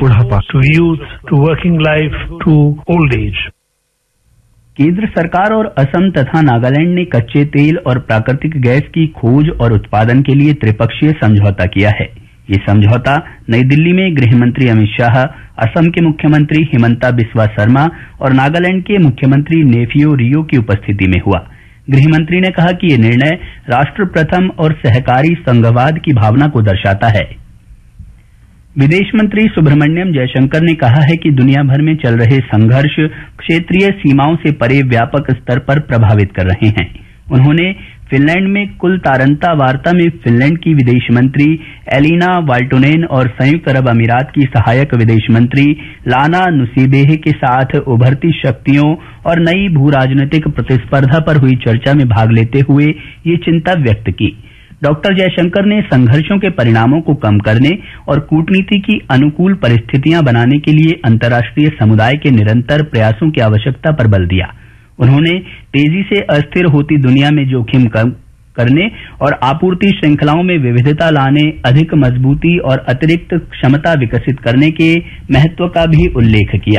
बुढ़ापा, to youth, to working life, to old age. केंद्र सरकार और असम तथा नागालैंड ने कच्चे तेल और प्राकृतिक गैस की खोज और उत्पादन के लिए त्रिपक्षीय समझौता किया है। ये समझौता नई दिल्ली में गृह मंत्री अमित शाह, असम के मुख्यमंत्री हिमंता बिस्वा शर्मा और नागालैंड के मुख्यमंत्री नेफियो रियो की उपस्थिति में हुआ। गृह मंत्री ने कहा कि ये निर्णय राष्ट्र प्रथम और सहकारी संघवाद की भावना को दर्शाता है। विदेश मंत्री सुब्रमण्यम जयशंकर ने कहा है कि दुनिया भर में चल रहे संघर्ष क्षेत्रीय सीमाओं से परे व्यापक स्तर पर प्रभावित कर रहे हैं। उन्होंने फिनलैंड में कुल तारंता वार्ता में फिनलैंड की विदेश मंत्री एलिना वाल्टोनेन और संयुक्त अरब अमीरात की सहायक विदेश मंत्री लाना नुसीबेह के साथ उभरती शक्तियों और नई भू राजनीतिक प्रतिस्पर्धा पर हुई चर्चा में भाग लेते हुए ये चिंता व्यक्त की। डॉक्टर जयशंकर ने संघर्षों के परिणामों को कम करने और कूटनीति की अनुकूल परिस्थितियां बनाने के लिए अंतर्राष्ट्रीय समुदाय के निरंतर प्रयासों की आवश्यकता पर बल दिया। उन्होंने तेजी से अस्थिर होती दुनिया में जोखिम कम करने और आपूर्ति श्रृंखलाओं में विविधता लाने, अधिक मजबूती और अतिरिक्त क्षमता विकसित करने के महत्व का भी उल्लेख किया।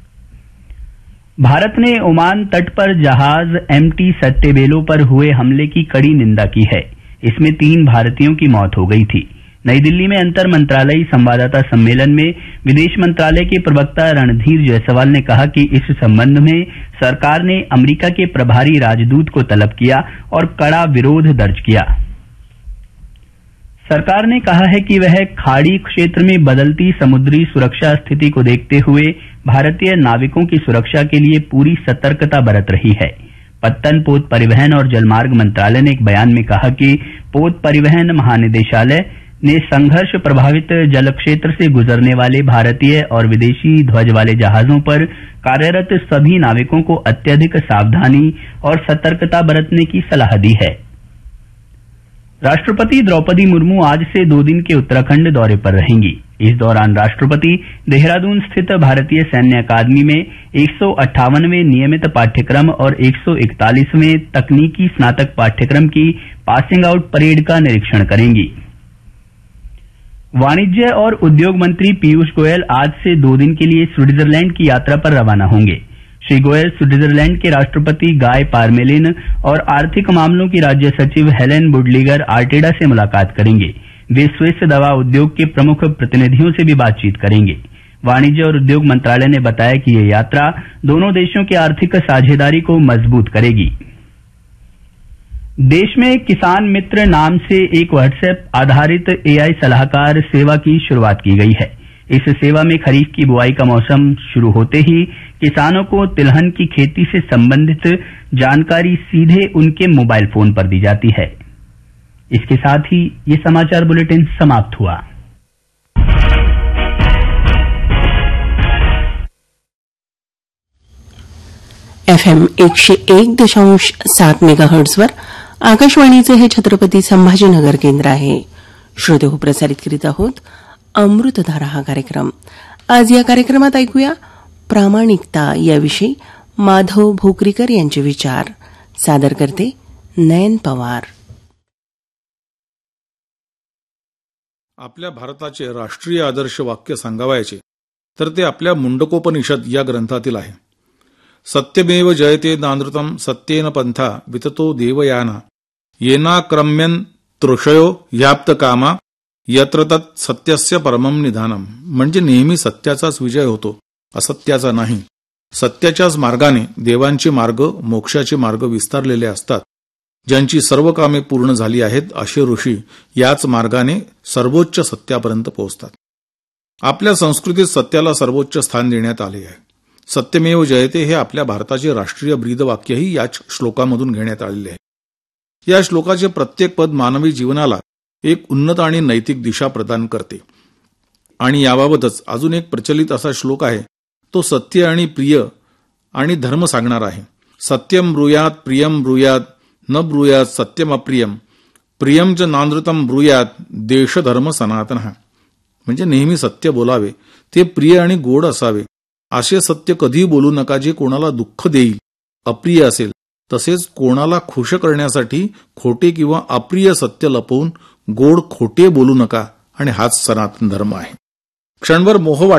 भारत ने ओमान तट पर जहाज MT सट्टेबेलो पर हुए हमले की कड़ी निंदा की है। इसमें 3 भारतीयों की मौत हो गई थी। नई दिल्ली में अंतर मंत्रालयी संवाददाता सम्मेलन में विदेश मंत्रालय के प्रवक्ता रणधीर जायसवाल ने कहा कि इस संबंध में सरकार ने अमेरिका के प्रभारी राजदूत को तलब किया और कड़ा विरोध दर्ज किया। सरकार ने कहा है कि वह खाड़ी क्षेत्र में बदलती समुद्री सुरक्षा स्थिति को देखते हुए भारतीय नाविकों की सुरक्षा के लिए पूरी सतर्कता बरत रही है। पत्तन, पोत परिवहन और जलमार्ग मंत्रालय ने एक बयान में कहा कि पोत परिवहन महानिदेशालय ने संघर्ष प्रभावित जल क्षेत्र से गुजरने वाले भारतीय और विदेशी ध्वज वाले जहाजों पर कार्यरत सभी नाविकों को अत्यधिक सावधानी और सतर्कता बरतने की सलाह दी है। राष्ट्रपति द्रौपदी मुर्मू आज से 2 दिन के उत्तराखंड दौरे पर रहेंगी। इस दौरान राष्ट्रपति देहरादून स्थित भारतीय सैन्य अकादमी में 158वें नियमित पाठ्यक्रम और 141वें तकनीकी स्नातक पाठ्यक्रम की पासिंग आउट परेड का निरीक्षण करेंगी। वाणिज्य और उद्योग मंत्री पीयूष गोयल आज से 2 दिन के लिए स्विट्जरलैंड की यात्रा पर रवाना होंगे। श्री गोयल स्विट्जरलैंड के राष्ट्रपति गाय पारमेलिन और आर्थिक मामलों की राज्य सचिव हेलेन बुडलिगर आर्टेडा से मुलाकात करेंगे। वे स्विस दवा उद्योग के प्रमुख प्रतिनिधियों से भी बातचीत करेंगे। वाणिज्य और उद्योग मंत्रालय ने बताया कि ये यात्रा दोनों देशों की आर्थिक साझेदारी को मजबूत करेगी। देश में किसान मित्र नाम से एक व्हाट्सएप आधारित AI सलाहकार सेवा की शुरुआत की गई है। इस सेवा में खरीफ की बुआई का मौसम शुरू होते ही किसानों को तिलहन की खेती से संबंधित जानकारी सीधे उनके मोबाइल फोन पर दी जाती है। इसके साथ ही ये समाचार बुलेटिन समाप्त हुआ। FM 101.7 मेगाहर्ट्झवर आकाशवाणीचे हे छत्रपती संभाजीनगर केंद्र आहे. श्रोतेहो, प्रसारित करीत आहोत अमृतधारा हा कार्यक्रम. आज या कार्यक्रमात ऐकूया प्रामाणिकता याविषयी माधव भोकरीकर यांचे विचार. सादर करते नयन पवार. आपल्या भारताचे राष्ट्रीय आदर्श वाक्य सांगावयाचे तर ते आपल्या मुंडकोपनिषद या ग्रंथातील आहे. सत्यमेव जयते नानृतम सत्येन पंथा विततो देवयाना येना क्रम्यन तृषयो व्याप्त कामा यत्र तत् सत्यस्य परमम निधानम. म्हणजे नेहमी सत्याचाच विजय होतो, असत्याचा नाही. सत्याच्याच मार्गाने देवांचे मार्ग, मोक्षाचे मार्ग विस्तारलेले असतात. ज्यांची सर्व कामे पूर्ण झाली आहेत असे ऋषी याच मार्गाने सर्वोच्च सत्यापर्यंत पोहोचतात. आपल्या संस्कृतीत सत्याला सर्वोच्च स्थान देण्यात आले आहे. सत्यमेव जयते हे आपल्या भारताचे राष्ट्रीय ब्रीदवाक्यही याच श्लोकामधून घेण्यात आलेले आहे. या श्लोकाचे प्रत्येक पद मानवी जीवनाला एक उन्नत आणि नैतिक दिशा प्रदान करते. आणि याबाबतच अजून एक प्रचलित असा श्लोक आहे, तो सत्य आणि प्रिय आणि धर्म सांगणार आहे. सत्यम ब्रूयात प्रियम ब्रूयात न ब्रूयात सत्यम अप्रियम प्रियम च नानृतम ब्रूयात देशधर्म सनातन. म्हणजे नेहमी सत्य बोलावे, ते प्रिय आणि गोड असावे. असे सत्य कधीही बोलू नका जे कोणाला दुःख देईल, अप्रिय असेल. तसेच कोणाला खुश करण्यासाठी खोटे किंवा अप्रिय सत्य लपवून गोड खोटे बोलू नका. आणि हाच सनातन धर्म आहे. क्षणभर मोह